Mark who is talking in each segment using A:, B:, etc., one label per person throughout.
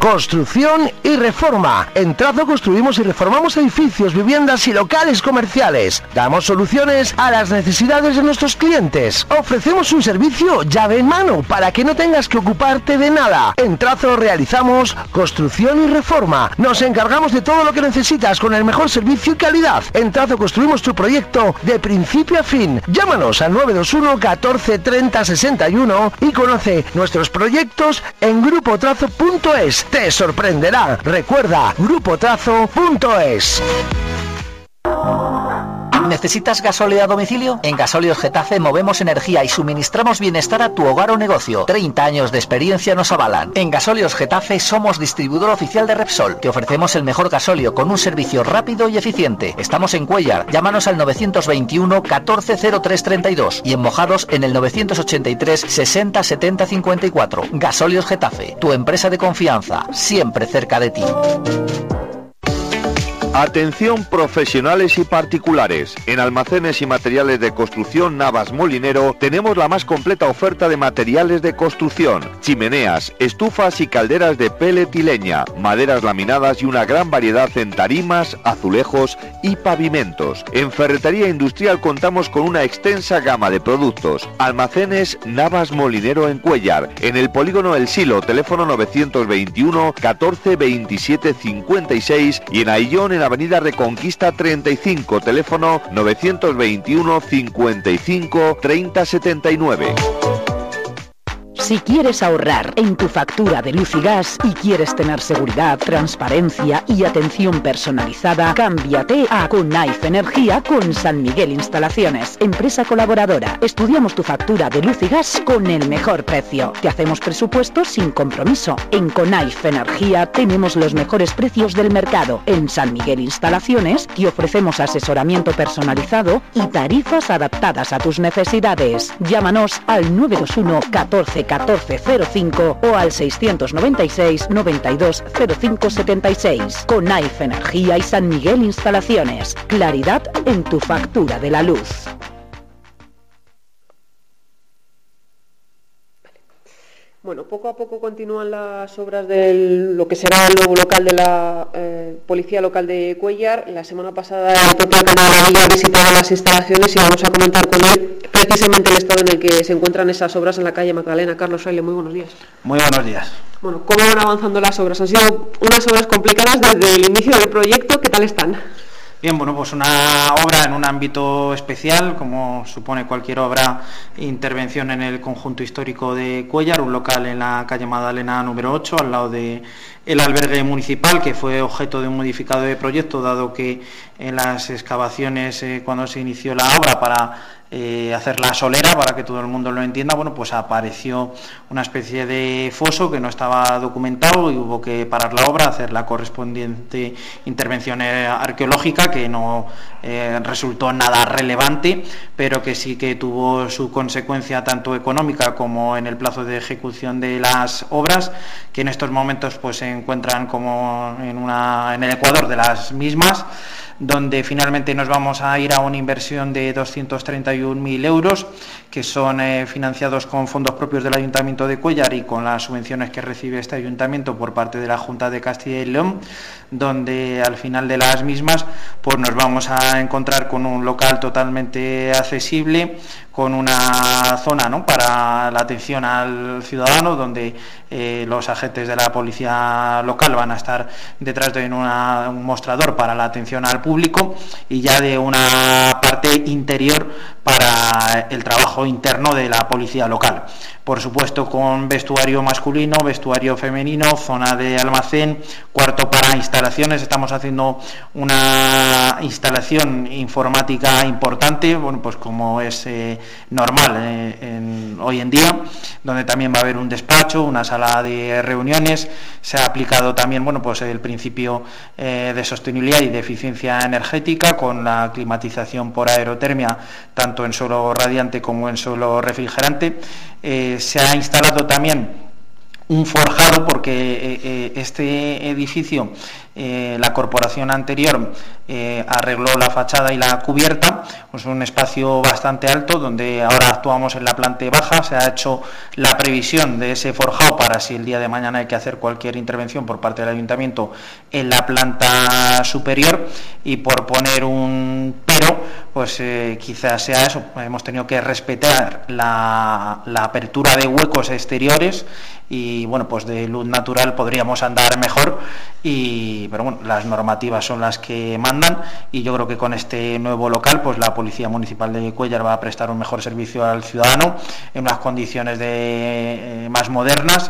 A: construcción y reforma. En Trazo construimos y reformamos edificios, viviendas y locales comerciales. Damos soluciones a las necesidades de nuestros clientes. Ofrecemos un servicio llave en mano para que no tengas que ocuparte de nada. En Trazo realizamos construcción y reforma. Nos encargamos de todo lo que necesitas con el mejor servicio y calidad. En Trazo construimos tu proyecto de principio a fin. Llámanos al 921 14 30 61 y conoce nuestros proyectos en grupotrazo.es. Te sorprenderá. Recuerda, grupotrazo.es.
B: ¿Necesitas gasóleo a domicilio? En Gasóleos Getafe movemos energía y suministramos bienestar a tu hogar o negocio. 30 años de experiencia nos avalan. En Gasóleos Getafe somos distribuidor oficial de Repsol. Te ofrecemos el mejor gasóleo con un servicio rápido y eficiente. Estamos en Cuéllar. Llámanos al 921 14 03 32 y en Mojados en el 983 60 70 54. Gasóleos Getafe, tu empresa de confianza, siempre cerca de ti.
C: Atención profesionales y particulares. En Almacenes y Materiales de Construcción Navas Molinero tenemos la más completa oferta de materiales de construcción: chimeneas, estufas y calderas de pellet y leña, maderas laminadas y una gran variedad en tarimas, azulejos y pavimentos. En Ferretería Industrial contamos con una extensa gama de productos. Almacenes Navas Molinero en Cuéllar, en el Polígono El Silo, teléfono 921 14 27 56 y en Aillón en Avenida Reconquista 35, teléfono 921 55 30 79.
D: Si quieres ahorrar en tu factura de luz y gas y quieres tener seguridad, transparencia y atención personalizada, cámbiate a Conaif Energía con San Miguel Instalaciones, empresa colaboradora. Estudiamos tu factura de luz y gas con el mejor precio. Te hacemos presupuestos sin compromiso. En Conaif Energía tenemos los mejores precios del mercado. En San Miguel Instalaciones te ofrecemos asesoramiento personalizado y tarifas adaptadas a tus necesidades. Llámanos al 921 14 1405 o al 696 92 05 76. Conaif Energía y San Miguel Instalaciones. Claridad en tu factura de la luz.
E: Bueno, poco a poco continúan las obras de lo que será el nuevo local de la Policía Local de Cuéllar. La semana pasada el propio alcalde había visitado las instalaciones y vamos a comentar con él precisamente el estado en el que se encuentran esas obras en la calle Magdalena. Carlos Fraile, muy buenos días.
F: Muy buenos días.
E: Bueno, ¿cómo van avanzando las obras? Han sido unas obras complicadas desde el inicio del proyecto. ¿Qué tal están?
F: Bien, bueno, pues una obra en un ámbito especial, como supone cualquier obra, intervención en el conjunto histórico de Cuéllar, un local en la calle Magdalena número 8, al lado de el albergue municipal, que fue objeto de un modificado de proyecto, dado que en las excavaciones, cuando se inició la obra para hacer la solera, para que todo el mundo lo entienda, bueno, pues apareció una especie de foso que no estaba documentado y hubo que parar la obra, hacer la correspondiente intervención arqueológica, que no resultó nada relevante, pero que sí que tuvo su consecuencia tanto económica como en el plazo de ejecución de las obras, que en estos momentos pues se encuentran como en el ecuador de las mismas, donde finalmente nos vamos a ir a una inversión de 231.000 euros, que son financiados con fondos propios del Ayuntamiento de Cuéllar y con las subvenciones que recibe este Ayuntamiento por parte de la Junta de Castilla y León, donde al final de las mismas pues nos vamos a encontrar con un local totalmente accesible, con una zona, ¿no?, para la atención al ciudadano, donde los agentes de la policía local van a estar detrás de un mostrador para la atención al público, y ya de una parte interior para el trabajo interno de la policía local. Por supuesto, con vestuario masculino, vestuario femenino, zona de almacén, cuarto para instalaciones. Estamos haciendo una instalación informática importante, bueno, pues como es normal hoy en día, donde también va a haber un despacho, una sala de reuniones. Se ha aplicado también, bueno, pues el principio de sostenibilidad y de eficiencia energética, con la climatización por aerotermia, tanto en suelo radiante como en suelo refrigerante. Se ha instalado también un forjado, porque este edificio, la corporación anterior arregló la fachada y la cubierta, pues un espacio bastante alto, donde ahora actuamos en la planta baja. Se ha hecho la previsión de ese forjado para si el día de mañana hay que hacer cualquier intervención por parte del ayuntamiento en la planta superior, y por poner un pero, pues quizás sea eso, hemos tenido que respetar la apertura de huecos exteriores, y bueno, pues de luz natural podríamos andar mejor, pero bueno, las normativas son las que mandan, y yo creo que con este nuevo local, pues la Policía Municipal de Cuéllar va a prestar un mejor servicio al ciudadano en unas condiciones más modernas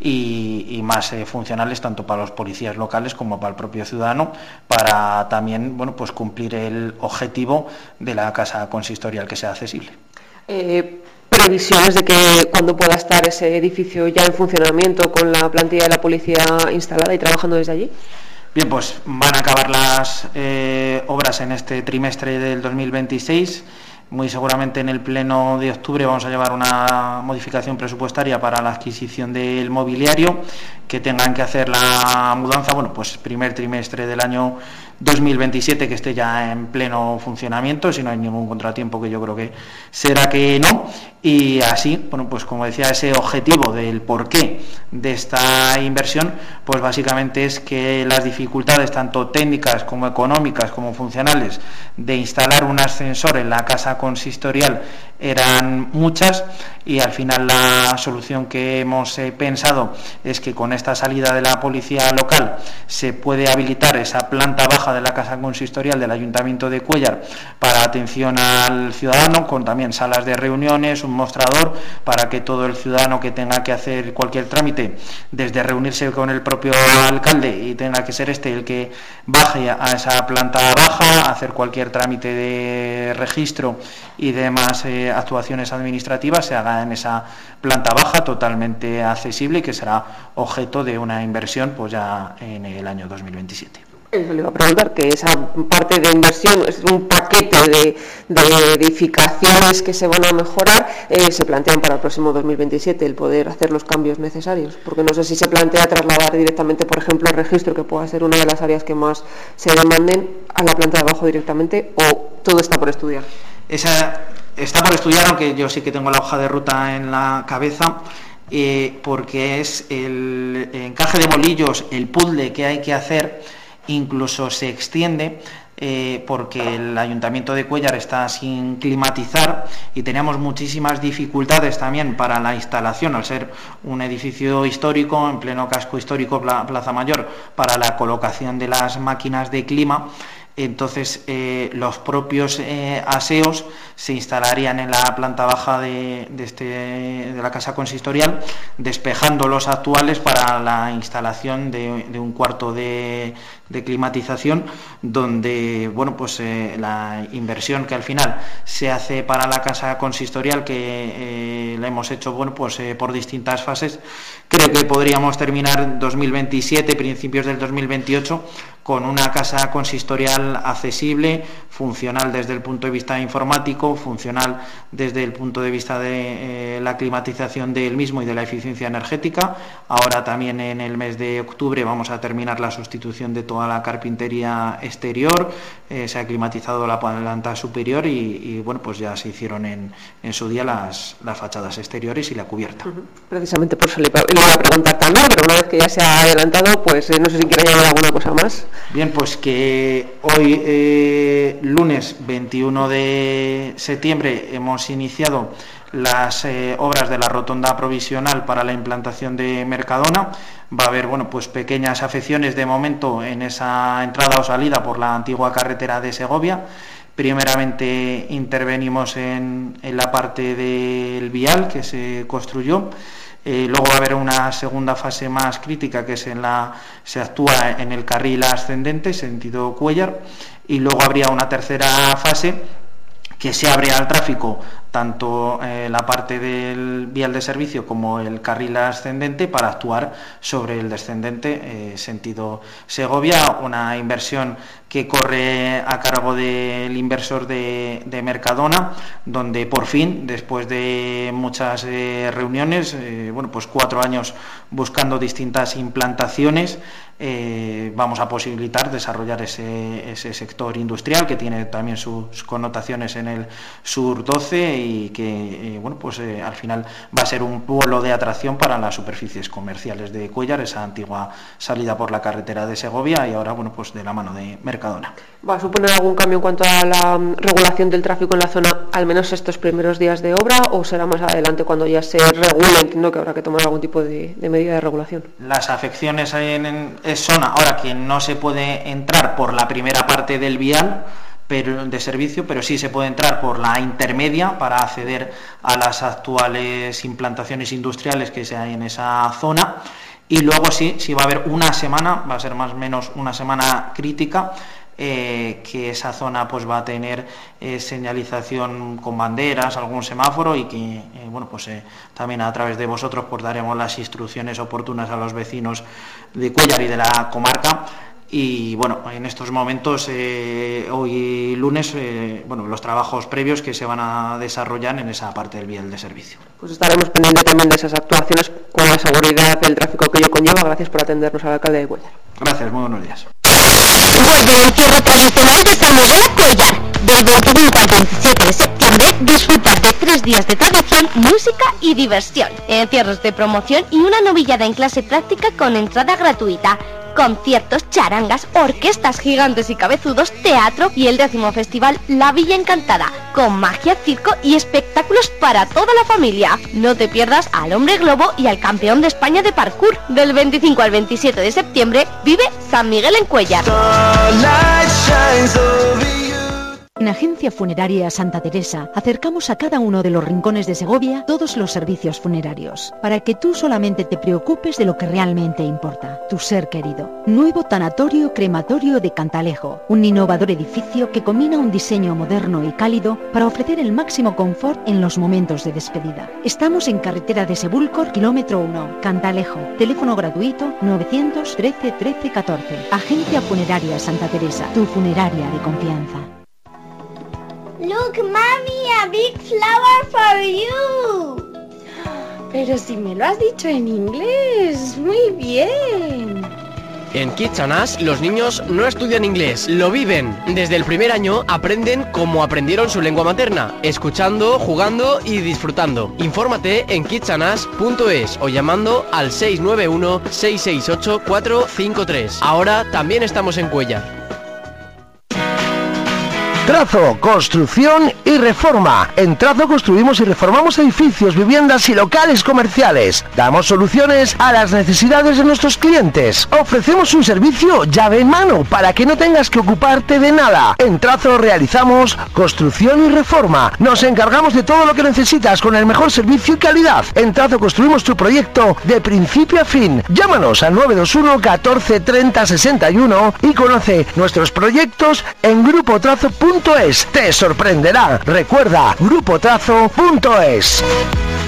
F: y más funcionales, tanto para los policías locales como para el propio ciudadano, para también, bueno, pues cumplir el objetivo de la casa consistorial, que sea accesible.
E: ¿Previsiones de que cuando pueda estar ese edificio ya en funcionamiento, con la plantilla de la policía instalada y trabajando desde allí?
F: Bien, pues van a acabar las obras en este trimestre del 2026. Muy seguramente en el pleno de octubre vamos a llevar una modificación presupuestaria para la adquisición del mobiliario, que tengan que hacer la mudanza, bueno, pues primer trimestre del año 2027, que esté ya en pleno funcionamiento, si no hay ningún contratiempo, que yo creo que será que no. Y así, bueno, pues como decía, ese objetivo del porqué de esta inversión, pues básicamente es que las dificultades tanto técnicas como económicas como funcionales de instalar un ascensor en la casa consistorial eran muchas, y al final la solución que hemos pensado es que con esta salida de la policía local se puede habilitar esa planta baja de la casa consistorial del Ayuntamiento de Cuéllar para atención al ciudadano, con también salas de reuniones, un mostrador, para que todo el ciudadano que tenga que hacer cualquier trámite, desde reunirse con el propio alcalde y tenga que ser este el que baje a esa planta baja, hacer cualquier trámite de registro y demás actuaciones administrativas, se haga en esa planta baja, totalmente accesible, y que será objeto de una inversión pues ya en el año 2027.
E: Eso le iba a preguntar, que esa parte de inversión es un paquete de edificaciones que se van a mejorar. Se plantean para el próximo 2027 el poder hacer los cambios necesarios, porque no sé si se plantea trasladar directamente, por ejemplo, el registro, que pueda ser una de las áreas que más se demanden, a la planta de abajo directamente, o todo está por estudiar.
F: Esa está por estudiar, aunque yo sí que tengo la hoja de ruta en la cabeza, porque es el encaje de bolillos, el puzzle que hay que hacer. Incluso se extiende porque el Ayuntamiento de Cuéllar está sin climatizar y teníamos muchísimas dificultades también para la instalación, al ser un edificio histórico, en pleno casco histórico, Plaza Mayor, para la colocación de las máquinas de clima. Entonces los propios aseos se instalarían en la planta baja de la casa consistorial, despejando los actuales para la instalación de un cuarto de climatización, donde bueno, pues la inversión que al final se hace para la casa consistorial, que la hemos hecho bueno, pues por distintas fases, creo que podríamos terminar 2027, principios del 2028, con una casa consistorial accesible, funcional desde el punto de vista informático, funcional desde el punto de vista de la climatización del mismo y de la eficiencia energética. Ahora también en el mes de octubre vamos a terminar la sustitución de toda la carpintería exterior, se ha climatizado la planta superior y bueno, pues ya se hicieron en su día las fachadas exteriores y la cubierta.
E: Precisamente por eso le iba a preguntar también, pero una vez que ya se ha adelantado, pues no sé si quiere añadir alguna cosa más.
F: Bien, pues que hoy, lunes 21 de septiembre, hemos iniciado las obras de la rotonda provisional para la implantación de Mercadona. Va a haber bueno, pues pequeñas afecciones de momento en esa entrada o salida por la antigua carretera de Segovia. Primeramente intervenimos en la parte del vial que se construyó. Luego va a haber una segunda fase más crítica, que es se actúa en el carril ascendente, sentido Cuéllar, y luego habría una tercera fase que se abre al tráfico tanto la parte del vial de servicio como el carril ascendente para actuar sobre el descendente sentido Segovia, una inversión que corre a cargo del inversor de Mercadona, donde por fin, después de muchas reuniones, 4 años buscando distintas implantaciones, vamos a posibilitar desarrollar ese sector industrial que tiene también sus connotaciones en el sur 12 y que al final va a ser un polo de atracción para las superficies comerciales de Cuéllar, esa antigua salida por la carretera de Segovia, y ahora de la mano de Mercadona.
E: ¿Va a suponer algún cambio en cuanto a la regulación del tráfico en la zona, al menos estos primeros días de obra, o será más adelante cuando ya se regule? Entiendo que habrá que tomar algún tipo de medida de regulación.
F: Las afecciones es zona ahora que no se puede entrar por la primera parte del vial de servicio, pero sí se puede entrar por la intermedia para acceder a las actuales implantaciones industriales que se hay en esa zona. Y luego sí va a haber una semana, va a ser más o menos una semana crítica, que esa zona va a tener señalización con banderas, algún semáforo, y que también a través de vosotros daremos las instrucciones oportunas a los vecinos de Cuéllar y de la comarca. Y en estos momentos, hoy lunes, los trabajos previos que se van a desarrollar en esa parte del vial de servicio.
E: Pues estaremos pendientes también de esas actuaciones con la seguridad del tráfico que ello conlleva. Gracias por atendernos al alcalde de Cuéllar.
F: Gracias, muy buenos días.
G: Vuelve el cierre tradicional de San Miguel a Cuéllar. Del 25 al 27 de septiembre, disfruta de 3 días de tradición, música y diversión. Encierros de promoción y una novillada en clase práctica con entrada gratuita. Conciertos, charangas, orquestas gigantes y cabezudos, teatro y el 10º festival La Villa Encantada, con magia, circo y espectáculos para toda la familia. No te pierdas al Hombre Globo y al campeón de España de parkour. Del 25 al 27 de septiembre, vive San Miguel en Cuéllar.
D: En Agencia Funeraria Santa Teresa acercamos a cada uno de los rincones de Segovia todos los servicios funerarios, para que tú solamente te preocupes de lo que realmente importa, tu ser querido. Nuevo tanatorio crematorio de Cantalejo, un innovador edificio que combina un diseño moderno y cálido para ofrecer el máximo confort en los momentos de despedida. Estamos en carretera de Sebúlcor, kilómetro 1, Cantalejo. Teléfono gratuito 913 13 14. Agencia Funeraria Santa Teresa, tu funeraria de confianza.
G: Look, Mommy, a big flower for you.
H: Pero si me lo has dicho en inglés, muy bien.
I: En Kids and Us, los niños no estudian inglés, lo viven. Desde el primer año aprenden como aprendieron su lengua materna, escuchando, jugando y disfrutando. Infórmate en kidsandas.es o llamando al 691 668 453. Ahora también estamos en Cuéllar.
A: Trazo, construcción y reforma. En Trazo construimos y reformamos edificios, viviendas y locales comerciales. Damos soluciones a las necesidades de nuestros clientes. Ofrecemos un servicio llave en mano para que no tengas que ocuparte de nada. En Trazo realizamos construcción y reforma. Nos encargamos de todo lo que necesitas con el mejor servicio y calidad. En Trazo construimos tu proyecto de principio a fin. Llámanos al 921 14 30 61 y conoce nuestros proyectos en grupotrazo.es. Te sorprenderá. Recuerda, grupotrazo.es.